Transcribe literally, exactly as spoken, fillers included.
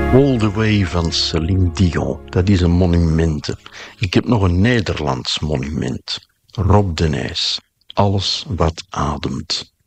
All the Way van Céline Dion, dat is een monument. Ik heb nog een Nederlands monument. Rob de Nijs. Alles wat ademt.